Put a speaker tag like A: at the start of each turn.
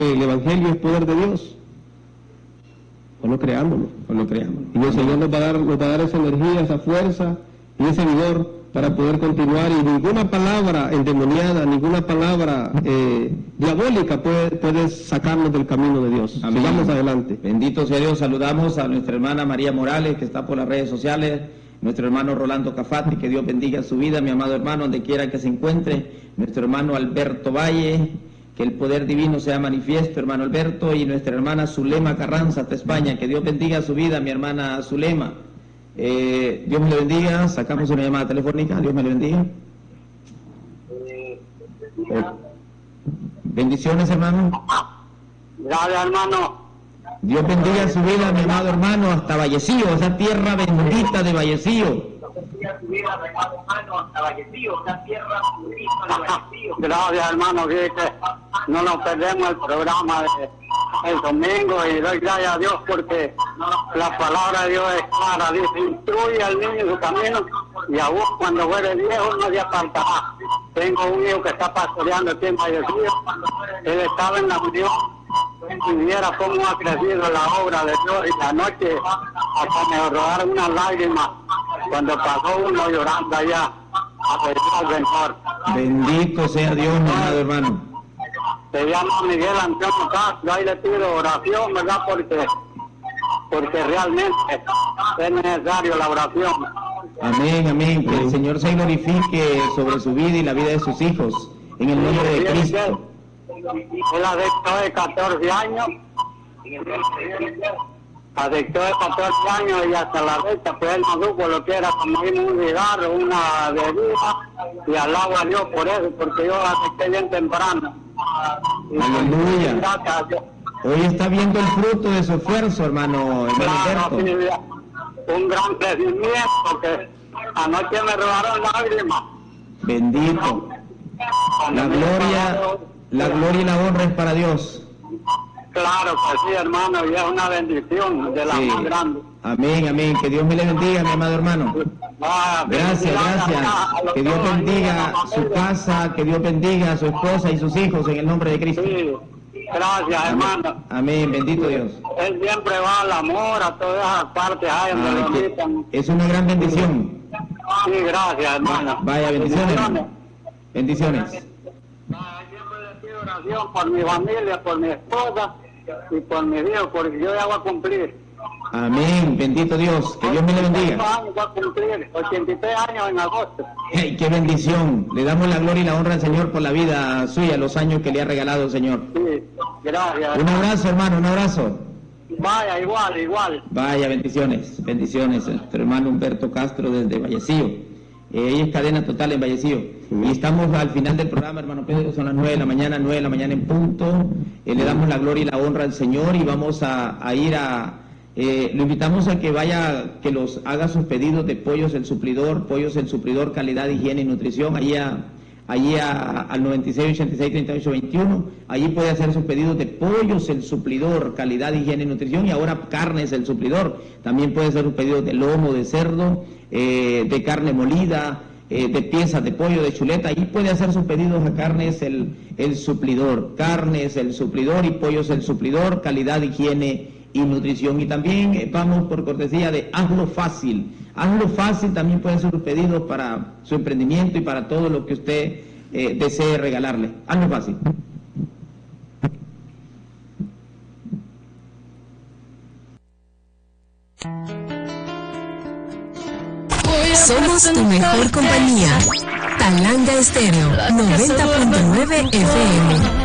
A: el Evangelio es poder de Dios. O no creámoslo. Y el Señor nos va a dar esa energía, esa fuerza y ese vigor para poder continuar, y ninguna palabra endemoniada, ninguna palabra diabólica puede sacarnos del camino de Dios.
B: Amén.
A: Sigamos adelante.
B: Bendito sea Dios. Saludamos a nuestra hermana María Morales, que está por las redes sociales, nuestro hermano Rolando Cafati, que Dios bendiga su vida, mi amado hermano, donde quiera que se encuentre, nuestro hermano Alberto Valle, que el poder divino sea manifiesto, hermano Alberto, y nuestra hermana Zulema Carranza, hasta España, que Dios bendiga su vida, mi hermana Zulema. Dios me le bendiga. Sacamos una llamada telefónica. Dios me le bendiga. Bendiciones, hermano.
C: Gracias, hermano.
B: Dios bendiga su vida, mi amado hermano, hasta Vallecillo, esa tierra bendita de Vallecillo.
C: Gracias, hermano, que no nos perdemos el programa el domingo, y doy gracias a Dios porque la palabra de Dios es clara. Dice: instruye al niño en su camino, y aún cuando fuere viejo no se apartará. Tengo un hijo que está pastoreando aquí en Vallecillo. Él estaba en la unión y viera cómo ha crecido la obra de Dios, y la noche hasta me rodaron unas lágrimas cuando pasó uno llorando allá a pedir al Señor.
B: Bendito sea Dios, mi amado hermano.
C: Se llama Miguel Antonio Castro. Ahí le pido oración, ¿verdad? Porque realmente es necesario la oración.
B: Amén, amén. Que el Señor se glorifique sobre su vida y la vida de sus hijos, en el nombre de Cristo.
C: Él adictó de 14 años. Adictó de 14 años y hasta la fecha, pues él no supo lo que era comer un cigarro, una bebida, y alabo a Dios por eso, porque yo adicté bien temprano.
B: Aleluya.
C: Gracias a Dios.
B: Hoy está viendo el fruto de su esfuerzo, hermano
C: Claro,
B: Alberto.
C: sí, un gran crecimiento, que anoche me robaron lágrimas.
B: Bendito. La gloria y la honra es para Dios.
C: Claro que sí, hermano, y es una bendición de la
B: Sí.
C: más grande.
B: Amén, amén. Que Dios me le bendiga, mi amado hermano. Gracias. Que Dios bendiga su casa, que Dios bendiga a su esposa y sus hijos en el nombre de Cristo.
C: Sí, gracias, hermano.
B: Amén, bendito Dios.
C: Él siempre va al amor, a todas esas partes ahí donde lo invitan.
B: Es una gran bendición.
C: Sí, gracias, hermano.
B: Vaya, bendiciones, hermano. Bendiciones.
C: Siempre le pido oración por mi familia, por mi esposa y por mis hijos, porque yo ya voy a cumplir.
B: Amén, bendito Dios. Que Dios me le bendiga.
C: 85 años voy a cumplir, 83 años en agosto.
B: Hey, qué bendición. Le damos la gloria y la honra al Señor por la vida suya, los años que le ha regalado el Señor.
C: Sí, gracias.
B: Un abrazo, hermano, un abrazo.
C: Vaya, igual.
B: Vaya, bendiciones. Nuestro hermano Humberto Castro desde Vallecillo. Ella es cadena total en Vallecillo. Y estamos al final del programa, hermano Pedro, son las 9 de la mañana en punto. Le damos la gloria y la honra al Señor, y vamos a ir a... lo invitamos a que vaya, que los haga sus pedidos de Pollos el Suplidor, calidad, higiene y nutrición, allí al 96 86 38 21. Allí puede hacer sus pedidos de Pollos el Suplidor, calidad, higiene y nutrición, y ahora Carnes el Suplidor. También puede hacer sus pedidos de lomo, de cerdo, de carne molida, de piezas de pollo, de chuleta. Ahí puede hacer sus pedidos a Carnes el Suplidor, Carnes el Suplidor y Pollos el Suplidor, calidad, higiene y nutrición. Y también vamos por cortesía de Hazlo Fácil. Hazlo Fácil también puede ser un pedido para su emprendimiento y para todo lo que usted desee regalarle. Hazlo Fácil.
D: Somos tu mejor compañía. Talanga Estéreo 90.9 FM.